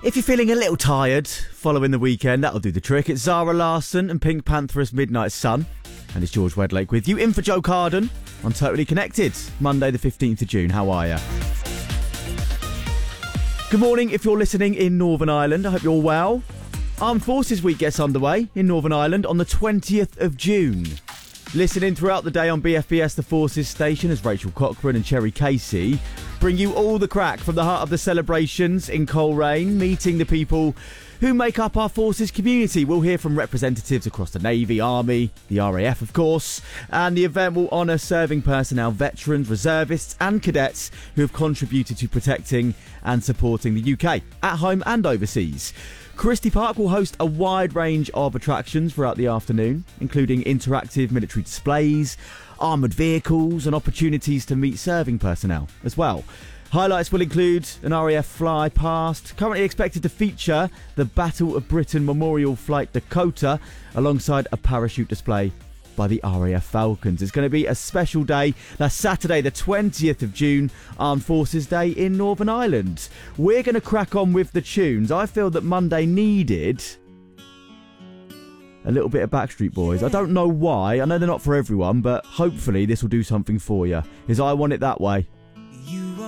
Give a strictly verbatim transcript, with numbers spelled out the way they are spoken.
If you're feeling a little tired following the weekend, that'll do the trick. It's Zara Larsson and Pink Pantheress Midnight Sun. And it's George Wedlake with you, in for Joe Carden on Totally Connected, Monday the fifteenth of June. How are you? Good morning if you're listening in Northern Ireland. I hope you're well. Armed Forces Week gets underway in Northern Ireland on the twentieth of June. Listen in throughout the day on B F B S The Forces station as Rachel Cochran and Cherry Casey bring you all the crack from the heart of the celebrations in Coleraine, meeting the people who make up our Forces community. We'll hear from representatives across the Navy, Army, the R A F of course, and the event will honour serving personnel, veterans, reservists and cadets who have contributed to protecting and supporting the U K, at home and overseas. Christie Park will host a wide range of attractions throughout the afternoon, including interactive military displays, armoured vehicles and opportunities to meet serving personnel as well. Highlights will include an R A F fly past, currently expected to feature the Battle of Britain Memorial Flight Dakota, alongside a parachute display by the R A F Falcons. It's going to be a special day. That's Saturday the twentieth of June, Armed Forces Day in Northern Ireland. We're going to crack on with the tunes. I feel that Monday needed a little bit of Backstreet Boys. I don't know why. I know they're not for everyone, but hopefully this will do something for you, as I want it that way.